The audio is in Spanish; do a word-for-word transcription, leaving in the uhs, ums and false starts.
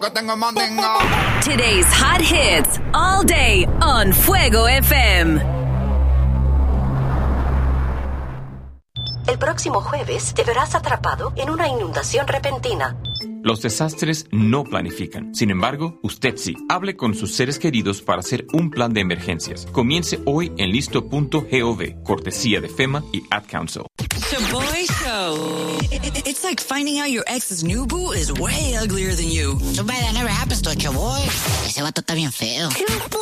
que tengo mandingo. Today's hot hits all day on Fuego F M. El próximo jueves te verás atrapado en una inundación repentina. Los desastres no planifican. Sin embargo, usted sí. Hable con sus seres queridos para hacer un plan de emergencias. Comience hoy en listo punto gov, cortesía de FEMA y Ad Council. Shaboy Show. It's like finding out your ex's new boo is way uglier than you. Too bad that never happens to a Chaboy. Ese vato está bien feo.